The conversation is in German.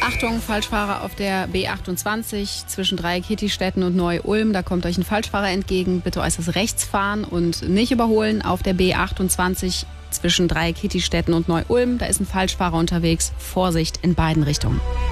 Achtung, Falschfahrer auf der B28 zwischen Dreieck-Kietistetten und Neu-Ulm. Da kommt euch ein Falschfahrer entgegen. Bitte äußerst rechts fahren und nicht überholen. Auf der B28 zwischen Dreieck-Kietistetten und Neu-Ulm. Da ist ein Falschfahrer unterwegs. Vorsicht in beiden Richtungen.